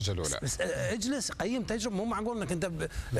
الاولى. بس اجلس قيم تجربه، مو معقول انك انت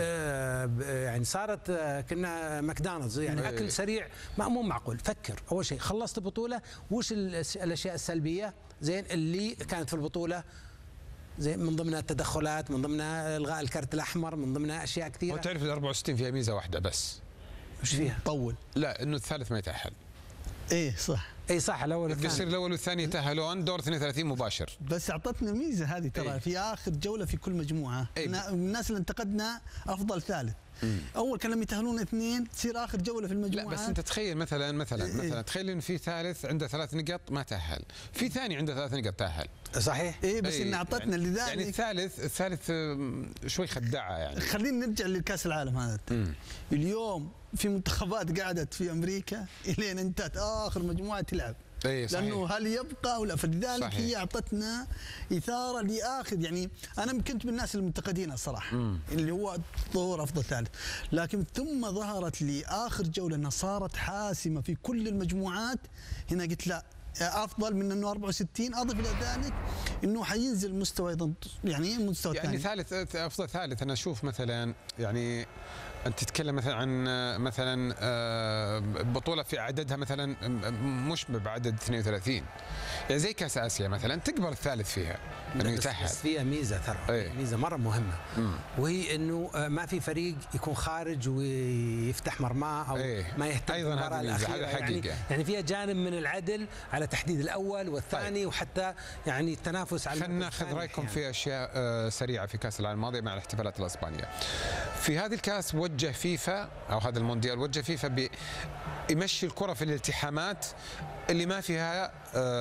يعني صارت كنا ماكدونالدز يعني اكل سريع، مو معقول. فكر اول شيء خلصت البطوله، وش الاشياء السلبيه زين اللي كانت في البطوله، زي من ضمنها التدخلات، من ضمنها الغاء الكرت الاحمر، من ضمنها اشياء كثيره. وتعرف ال 64 فيها ميزه واحده بس. وش فيها؟ طول. لا، انه الثالث ما يتاهل. ايه صح. اي صح، الاول والثاني يصير الاول والثاني يتاهلون دور 32 مباشر. بس اعطتنا ميزه هذه ترى في اخر جوله في كل مجموعه. الناس اللي انتقدنا افضل ثالث. اول كان لما يتاهلون اثنين تصير اخر جوله في المجموعه. لا بس انت تخيل مثلا تخيل ان في ثالث عنده 3 نقط ما تاهل، في ثاني عنده 3 نقط تاهل. صحيح. ايه بس ان اعطتنا يعني لذلك يعني الثالث شوي خداعه يعني. خلينا نرجع لكاس العالم هذا. اليوم في منتخبات قعدت في امريكا الين انتهت اخر مجموعه تلعب. اي صحيح. لانه هل يبقى ولا، فلذلك صحيح. هي اعطتنا اثاره لاخر، يعني انا كنت من الناس المنتقدين الصراحه اللي هو ظهور افضل ثالث، لكن ثم ظهرت لي اخر جوله انها صارت حاسمه في كل المجموعات. هنا قلت لا، افضل من انه 64. اضف الى ذلك انه حينزل مستوى ايضا، يعني مستوى يعني ثاني. ثالث افضل ثالث. انا اشوف مثلا يعني انت تتكلم مثلا عن مثلا بطوله في عددها مثلا مش بعدد 32، يعني زي كاس اسيا مثلا تقبل الثالث فيها انه يتاهل. بس فيها ميزه ترى، ميزه مره مهمه، وهي انه ما في فريق يكون خارج ويفتح مرماه او ما يهتم بالمباراه الاخيره. يعني فيها جانب من العدل على تحديد الاول والثاني، وحتى يعني التنافس على. خلينا ناخذ رايكم في اشياء سريعه في كاس العالم الماضي مع الاحتفالات الاسبانيه. في هذه الكاس وجه فيفا او هذا المونديال وجه فيفا يمشي الكره في الالتحامات اللي ما فيها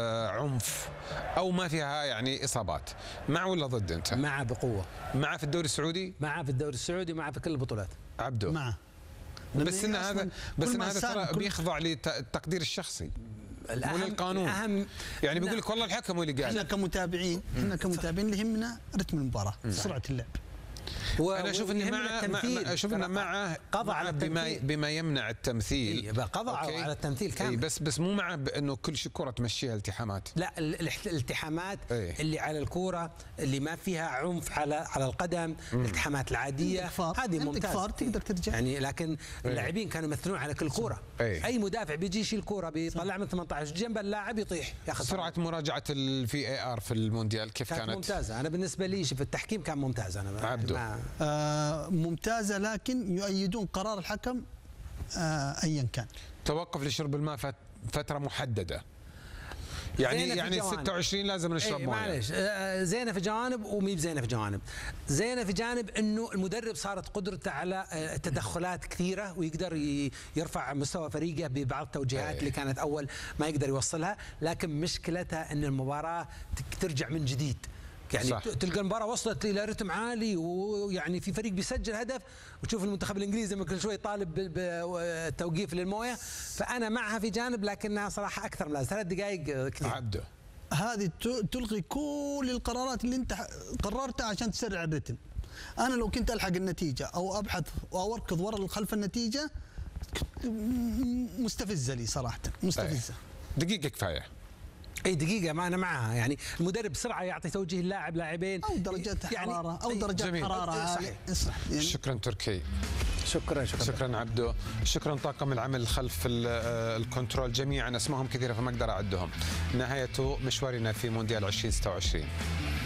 عنف او ما فيها يعني اصابات. مع ولا ضد انت؟ مع بقوه. مع في الدوري السعودي؟ مع في الدوري السعودي، مع في كل البطولات. عبده مع. بس ان هذا ترى بيخضع للتقدير الشخصي وللقانون. يعني بيقول لك والله الحكم هو اللي قال. احنا كمتابعين اللي يهمنا رتم المباراه، سرعه اللعب. انا اشوف انه مع قضى على بما يمنع التمثيل. قضى على التمثيل كامل. بس مو مع انه كل شيء كره تمشيها التحامات. لا، الالتحامات اللي على الكوره اللي ما فيها عنف على القدم، الالتحامات العاديه هذه ممتازه، تقدر ترجع يعني. لكن اللاعبين كانوا يمثلون على كل كوره. اي مدافع بيجي يشيل الكوره بيطلع من 18 جنب اللاعب يطيح ياخذ. سرعه مراجعه الVAR في المونديال كيف كانت ممتازه. انا بالنسبه لي في التحكيم كان ممتاز. انا عبده ممتازه، لكن يؤيدون قرار الحكم ايا كان. توقف لشرب الماء فتره محدده، يعني 26 لازم نشرب مويه. معلش، زينه في جوانب ومي بزينه في جوانب. زينه في جانب انه المدرب صارت قدرته على تدخلات كثيره، ويقدر يرفع مستوى فريقه ببعض التوجيهات اللي كانت اول ما يقدر يوصلها. لكن مشكلتها ان المباراه ترجع من جديد، يعني صح. تلقى المباراه وصلت الى رتم عالي، ويعني في فريق بيسجل هدف، وتشوف المنتخب الانجليزي لما كل شوي طالب بالتوقيف للمويه. فانا معها في جانب، لكنها صراحه اكثر من لازم. 3 دقائق كثير. عبده هذه تلغي كل القرارات اللي انت قررتها عشان تسرع الرتم. انا لو كنت الحق النتيجه او ابحث او اركض ورا خلف النتيجه، مستفزه لي صراحه، مستفزه. دقيقه كفايه. اي دقيقة، ما انا معها. يعني المدرب بسرعة يعطي توجيه اللاعب لاعبين او درجات حرارة او درجات حرارة. صحيح. يعني شكرا تركي. شكرا عبده. شكرا طاقم العمل خلف الكنترول جميعا، اسمهم كثيرة فما اقدر اعدهم. نهاية مشوارنا في مونديال 2026.